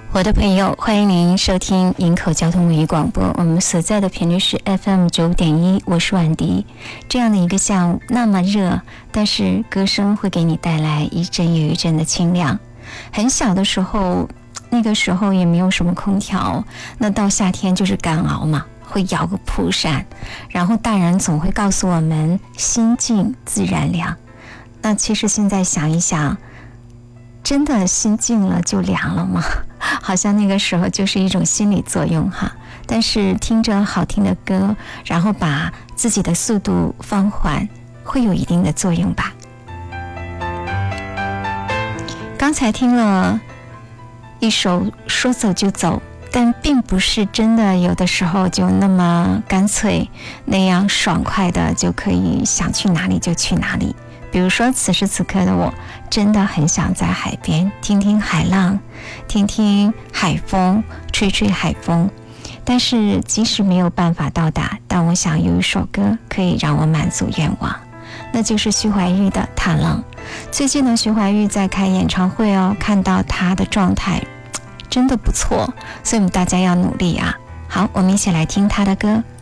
我的朋友，欢迎您收听营口交通文艺广播，我们所在的频率是 FM95.1，我是婉迪。这样的一个下午那么热，但是歌声会给你带来一阵又一阵的清凉。很小的时候，那个时候也没有什么空调，那到夏天就是干熬嘛，会摇个蒲扇，然后大人总会告诉我们心静自然凉。那其实现在想一想，真的心静了就凉了吗？好像那个时候就是一种心理作用哈。但是听着好听的歌，然后把自己的速度放缓，会有一定的作用吧。刚才听了一首说走就走，但并不是真的有的时候就那么干脆，那样爽快的就可以想去哪里就去哪里。比如说此时此刻的我真的很想在海边听听海浪，听听海风，吹吹海风。但是即使没有办法到达，但我想有一首歌可以让我满足愿望，那就是徐怀钰的《踏浪》。最近呢，徐怀钰在开演唱会哦，看到他的状态真的不错，所以我们大家要努力啊。好，我们一起来听他的歌。